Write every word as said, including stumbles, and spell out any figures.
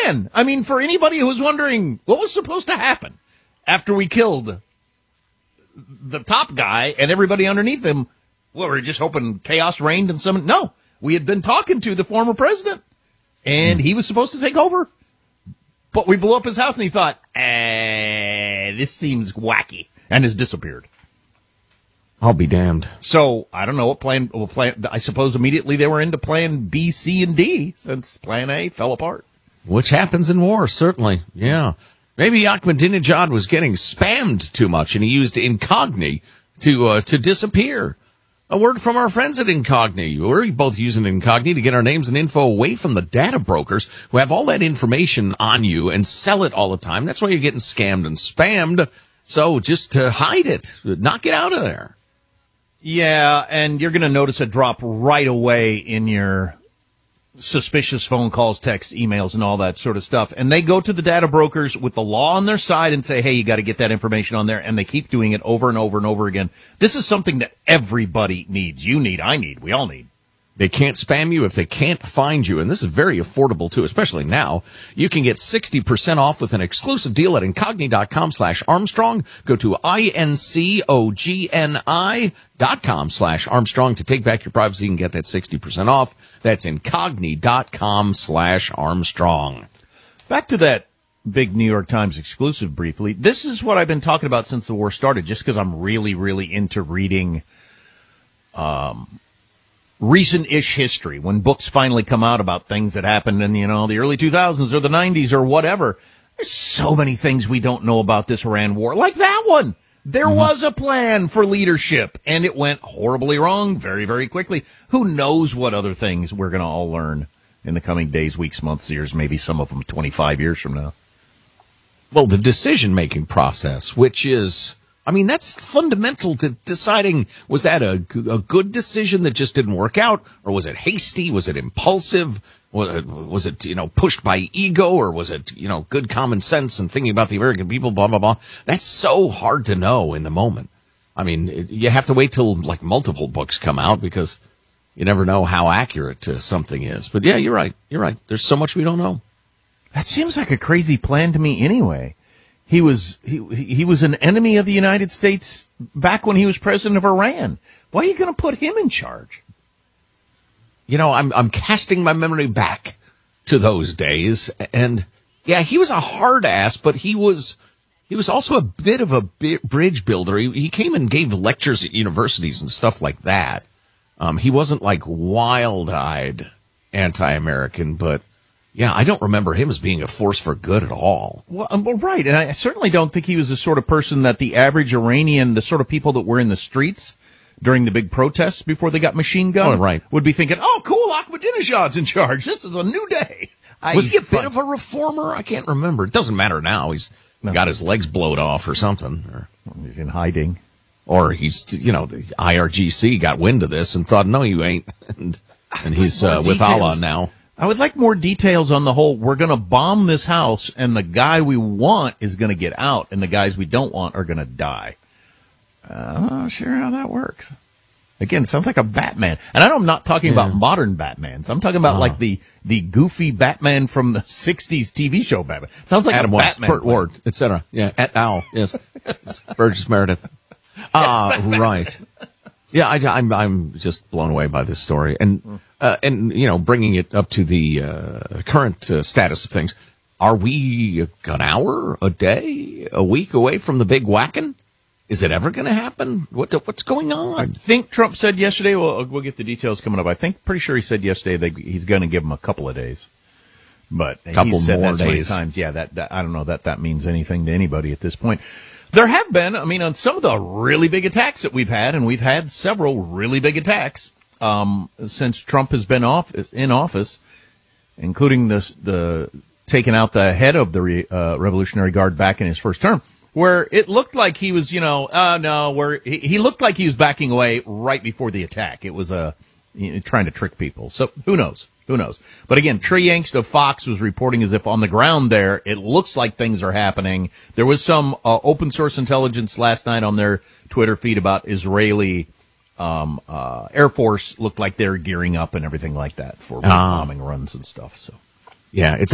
plan. I mean, for anybody who was wondering what was supposed to happen after we killed the top guy and everybody underneath him, well, we were just hoping chaos reigned and some. No, we had been talking to the former president, and he was supposed to take over. But we blew up his house, and he thought, eh, this seems wacky, and has disappeared. I'll be damned. So, I don't know what plan, what plan, I suppose immediately they were into plan B, C, and D, since plan A fell apart. Which happens in war, certainly, yeah. Maybe Ahmadinejad was getting spammed too much, and he used Incogni to uh, to disappear. A word from our friends at Incogni. We're both using Incogni to get our names and info away from the data brokers who have all that information on you and sell it all the time. That's why you're getting scammed and spammed. So just to hide it, knock it out of there. Yeah, and you're going to notice a drop right away in your suspicious phone calls, texts, emails, and all that sort of stuff. And they go to the data brokers with the law on their side and say, hey, you got to get that information on there. And they keep doing it over and over and over again. This is something that everybody needs. You need, I need, we all need. They can't spam you if they can't find you. And this is very affordable, too, especially now. You can get sixty percent off with an exclusive deal at Incogni.com slash Armstrong. Go to I-N-C-O-G-N-I dot com slash Armstrong to take back your privacy and get that sixty percent off. That's Incogni.com slash Armstrong. Back to that big New York Times exclusive briefly. This is what I've been talking about since the war started, just because I'm really, really into reading um, recent-ish history. When books finally come out about things that happened in, you know, the early two thousands or the nineties or whatever, there's so many things we don't know about this Iran war. Like that one. There mm-hmm. was a plan for leadership, and it went horribly wrong very, very quickly. Who knows what other things we're going to all learn in the coming days, weeks, months, years, maybe some of them twenty-five years from now. Well, the decision-making process, which is, I mean, that's fundamental to deciding, was that a, a good decision that just didn't work out, or was it hasty, was it impulsive, was it, was it, you know, pushed by ego, or was it, you know, good common sense and thinking about the American people, blah, blah, blah. That's so hard to know in the moment. I mean, it, you have to wait till, like, multiple books come out because you never know how accurate uh, something is. But, yeah, you're right. You're right. There's so much we don't know. That seems like a crazy plan to me anyway. He was he he was an enemy of the United States back when he was president of Iran. Why are you going to put him in charge? You know, I'm I'm casting my memory back to those days, and yeah, he was a hard ass, but he was he was also a bit of a bi- bridge builder. He, he came and gave lectures at universities and stuff like that. Um, he wasn't like wild-eyed anti-American, but. Yeah, I don't remember him as being a force for good at all. Well, um, well, right, and I certainly don't think he was the sort of person that the average Iranian, the sort of people that were in the streets during the big protests before they got machine gunned, oh, right. would be thinking, oh, cool, Ahmadinejad's in charge. This is a new day. I, was he a bit of a reformer? I can't remember. It doesn't matter now. He's no. got his legs blowed off or something. Or, he's in hiding. Or he's, you know, the I R G C got wind of this and thought, no, you ain't. And, and he's uh, with Allah now. I would like more details on the whole, we're going to bomb this house, and the guy we want is going to get out, and the guys we don't want are going to die. Uh, I'm not sure how that works. Again, it sounds like a Batman. And I know I'm not talking yeah. about modern Batmans. I'm talking about uh-huh. like the, the goofy Batman from the sixties T V show Batman. It sounds like Adam a West, Batman. Burt Ward, et cetera. Yeah, et al. Yes. Burgess Meredith. Ah, uh, right. Yeah, I, I'm I'm just blown away by this story, and uh, and you know, bringing it up to the uh, current uh, status of things. Are we an hour, a day, a week away from the big whacking? Is it ever going to happen? What what's going on? I think Trump said yesterday. Well, we'll get the details coming up. I think pretty sure he said yesterday that he's going to give him a couple of days, but a couple he said more that so many days. times. Yeah, that, that I don't know that that means anything to anybody at this point. There have been, I mean, on some of the really big attacks that we've had, and we've had several really big attacks um, since Trump has been off, in office, including this, the taking out the head of the re, uh, Revolutionary Guard back in his first term, where it looked like he was, you know, uh, no, where he, he looked like he was backing away right before the attack. It was uh, you know, trying to trick people. So who knows? Who knows? But again, Trey Yangst of Fox was reporting as if on the ground there, it looks like things are happening. There was some uh, open source intelligence last night on their Twitter feed about Israeli um, uh, Air Force looked like they're gearing up and everything like that for uh, bombing runs and stuff. So, yeah, it's